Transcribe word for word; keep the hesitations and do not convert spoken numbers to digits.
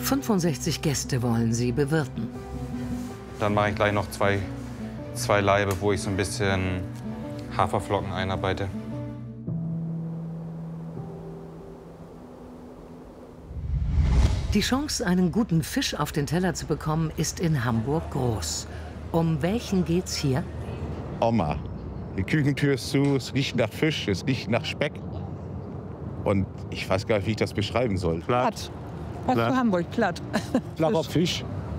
fünfundsechzig Gäste wollen sie bewirten. Dann mache ich gleich noch zwei, zwei Laibe, wo ich so ein bisschen Haferflocken einarbeite. Die Chance, einen guten Fisch auf den Teller zu bekommen, ist in Hamburg groß. Um welchen geht's hier? Oma. Die Küchentür ist zu, es riecht nach Fisch, es riecht nach Speck. Und ich weiß gar nicht, wie ich das beschreiben soll. Platt. Passt zu Hamburg, platt. Flacher Fisch.